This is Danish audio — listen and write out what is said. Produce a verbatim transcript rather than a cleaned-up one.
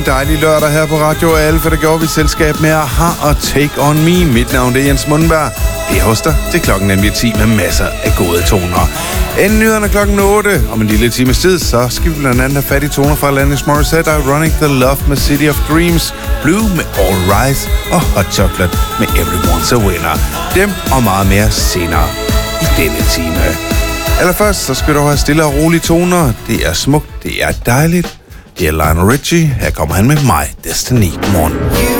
Dejlig lørdag her på Radio Alfa, der gjorde vi selskab med Aha og Take On Me. Mit navn er Jens Mundberg. Det er hos dig til klokken nemlig ti med masser af gode toner. Inden nyhederne klokken otte, om en lille times tid, så skal vi blandt andet have fat i toner fra Alanis Morissette, Ironic The Love med City of Dreams, Blue med All Rise og Hot Chocolate med Everyone's a Winner. Dem og meget mere senere i denne time. Allerførst, så skal du have stille og rolige toner. Det er smukt, det er dejligt. Det er Lionel Richie. Her kommer han med My Destiny. Godmorgen.